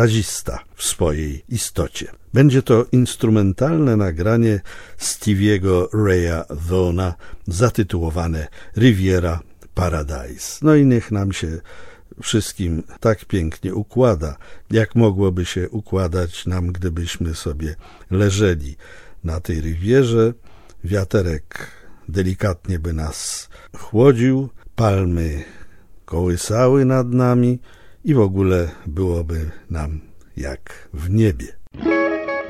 jazzista w swojej istocie. Będzie to instrumentalne nagranie Stevie'ego Raya Vaughna zatytułowane Riviera Paradise. No i niech nam się wszystkim tak pięknie układa, jak mogłoby się układać nam, gdybyśmy sobie leżeli na tej rywierze. Wiaterek delikatnie by nas chłodził, palmy kołysały nad nami i w ogóle byłoby nam jak w niebie.